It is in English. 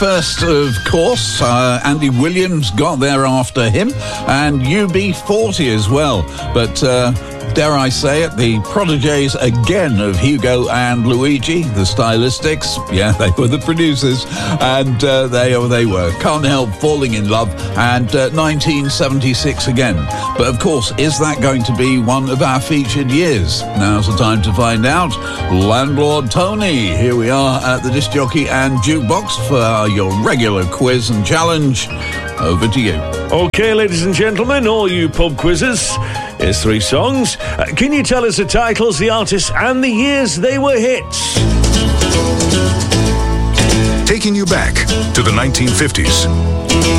First, of course, Andy Williams got there after him, and UB40 as well. But dare I say it, the protégés again of Hugo and Luigi, the stylistics. Yeah, they were the producers, and they were Can't Help Falling in Love, and 1976 again. But of course, is that going to be one of our featured years? Now's the time to find out. Landlord Tony, here we are at the Disc Jockey and Jukebox for your regular quiz and challenge. Over to you. Okay, ladies and gentlemen, all you pub quizzes, here's 3 songs. Can you tell us the titles, the artists, and the years they were hits? Taking you back to the 1950s.